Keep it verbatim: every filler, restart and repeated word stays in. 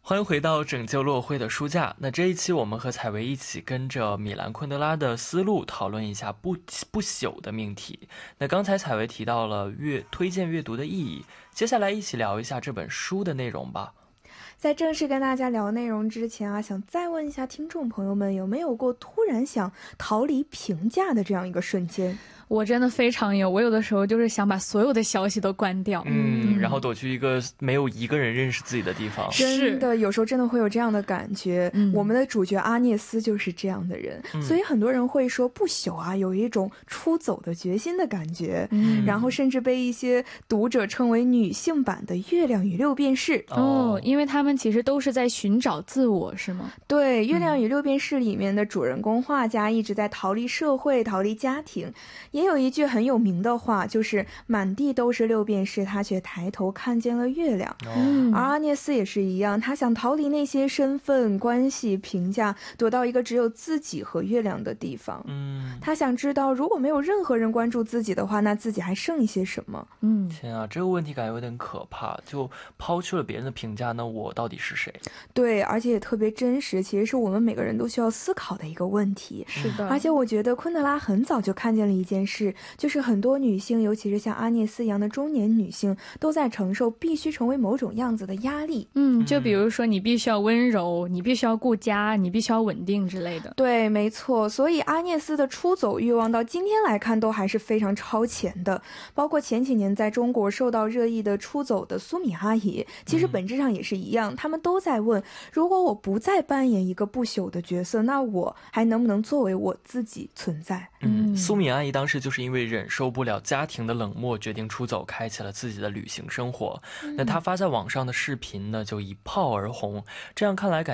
欢迎回到拯救落灰的书架。那这一期我们和采薇一起跟着米兰昆德拉的思路讨论一下不不朽的命题。那刚才采薇提到了阅推荐阅读的意义，接下来一起聊一下这本书的内容吧。 在正式跟大家聊内容之前啊，想再问一下听众朋友们，有没有过突然想逃离评价的这样一个瞬间？ 我真的非常有，我有的时候就是想把所有的消息都关掉， 嗯，然后躲去一个没有一个人认识自己的地方。 真的，有时候真的会有这样的感觉。 嗯、 我们的主角阿涅斯就是这样的人，嗯、所以很多人会说不朽啊，有一种出走的决心的感觉。嗯，然后甚至被一些读者称为女性版的《月亮与六便士》 哦，因为他们其实都是在寻找自我，是吗？ 对，《月亮与六便士》里面的主人公画家一直在逃离社会，逃离家庭。也有一句很有名的话，就是满地都是六便士，他却抬头看见了月亮。嗯，而阿涅斯也是一样，他想逃离那些身份、关系、评价，躲到一个只有自己和月亮的地方。嗯，他想知道，如果没有任何人关注自己的话，那自己还剩一些什么？ 嗯，天啊，这个问题感觉有点可怕。就抛去了别人的评价，那我到底是谁？ 对，而且也特别真实，其实是我们每个人都需要思考的一个问题。 是的， 而且我觉得昆德拉很早就看见了一件事，就是很多女性，尤其是像阿涅斯一样的中年女性，都在承受必须成为某种样子的压力。 嗯，就比如说你必须要温柔，你必须要顾家，你必须要稳定之类的。 对，没错。所以阿涅斯的出走欲望到今天来看都还是非常超前的。包括前几年在中国受到热议的出走的苏米阿姨，其实本质上也是一样，他们都在问，如果我不再扮演一个不朽的角色，那我还能不能作为我自己存在？ 嗯，苏米阿姨当时就是因为忍受不了家庭的冷漠，决定出走，开启了自己的旅行生活。那她发在网上的视频呢，就一炮而红。这样看来感